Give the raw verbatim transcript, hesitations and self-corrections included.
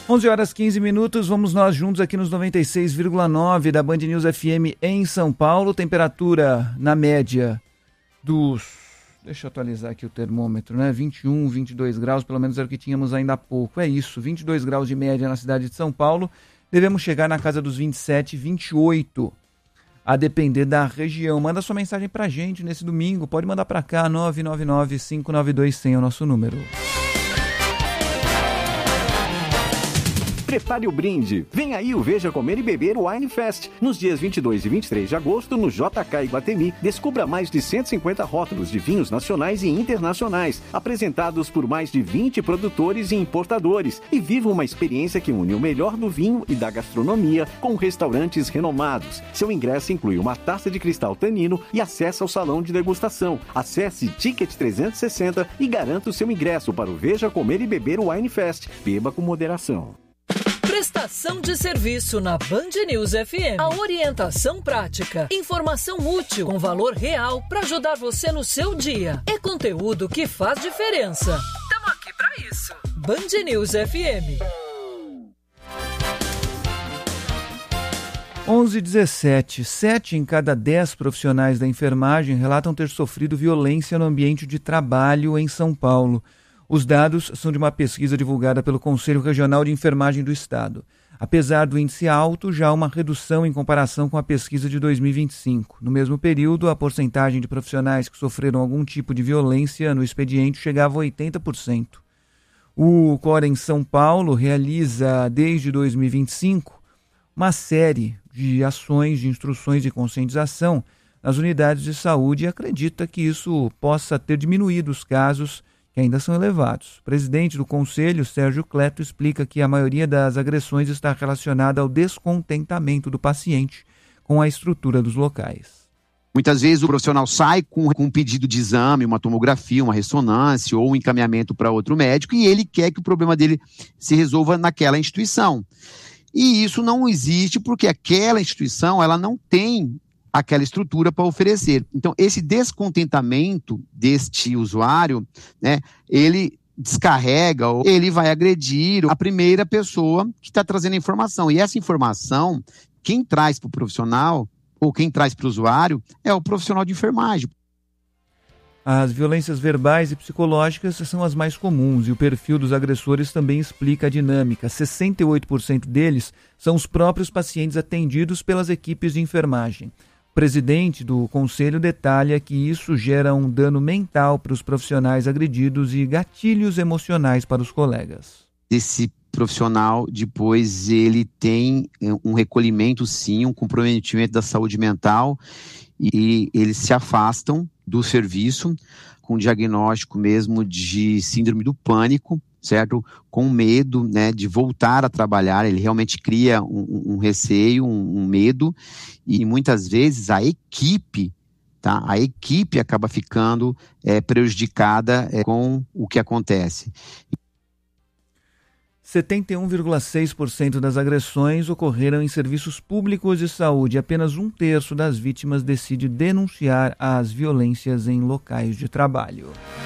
onze horas e quinze minutos, vamos nós juntos aqui nos noventa e seis vírgula nove da Band News F M em São Paulo. Temperatura na média dos... Deixa eu atualizar aqui o termômetro, né? vinte e um, vinte e dois graus, pelo menos era o que tínhamos ainda há pouco. É isso, vinte e dois graus de média na cidade de São Paulo. Devemos chegar na casa dos vinte e sete, vinte e oito, a depender da região. Manda sua mensagem pra gente nesse domingo. Pode mandar pra cá, nove nove nove, cinco nove dois, zero zero é o nosso número. Prepare o brinde. Vem aí o Veja Comer e Beber Wine Fest. Nos dias vinte e dois e vinte e três de agosto, no J K Iguatemi, descubra mais de cento e cinquenta rótulos de vinhos nacionais e internacionais, apresentados por mais de vinte produtores e importadores. E viva uma experiência que une o melhor do vinho e da gastronomia com restaurantes renomados. Seu ingresso inclui uma taça de cristal tanino e acesso ao salão de degustação. Acesse Ticket trezentos e sessenta e garanta o seu ingresso para o Veja Comer e Beber Wine Fest. Beba com moderação. Prestação de serviço na Band News F M. A orientação prática, informação útil com valor real para ajudar você no seu dia. É conteúdo que faz diferença. Estamos aqui para isso. Band News F M. onze e dezessete. Sete em cada dez profissionais da enfermagem relatam ter sofrido violência no ambiente de trabalho em São Paulo. Os dados são de uma pesquisa divulgada pelo Conselho Regional de Enfermagem do Estado. Apesar do índice alto, já há uma redução em comparação com a pesquisa de dois mil e vinte e cinco. No mesmo período, a porcentagem de profissionais que sofreram algum tipo de violência no expediente chegava a oitenta por cento. O CORE em São Paulo realiza, desde dois mil e vinte e cinco, uma série de ações de instruções e conscientização nas unidades de saúde e acredita que isso possa ter diminuído os casos que ainda são elevados. O presidente do Conselho, Sérgio Cleto, explica que a maioria das agressões está relacionada ao descontentamento do paciente com a estrutura dos locais. Muitas vezes o profissional sai com, com um pedido de exame, uma tomografia, uma ressonância ou um encaminhamento para outro médico e ele quer que o problema dele se resolva naquela instituição. E isso não existe porque aquela instituição ela não tem aquela estrutura para oferecer. Então, esse descontentamento deste usuário, né, ele descarrega, ou ele vai agredir a primeira pessoa que está trazendo a informação. E essa informação, quem traz para o profissional, ou quem traz para o usuário, é o profissional de enfermagem. As violências verbais e psicológicas são as mais comuns e o perfil dos agressores também explica a dinâmica. sessenta e oito por cento deles são os próprios pacientes atendidos pelas equipes de enfermagem. O presidente do conselho detalha que isso gera um dano mental para os profissionais agredidos e gatilhos emocionais para os colegas. Esse profissional, depois, ele tem um recolhimento, sim, um comprometimento da saúde mental e eles se afastam do serviço com diagnóstico mesmo de síndrome do pânico, certo? Com medo, né, de voltar a trabalhar, ele realmente cria um, um receio, um, um medo, e muitas vezes a equipe, tá? A equipe acaba ficando é, prejudicada é, com o que acontece. setenta e um vírgula seis por cento das agressões ocorreram em serviços públicos de saúde. Apenas um terço das vítimas decide denunciar as violências em locais de trabalho.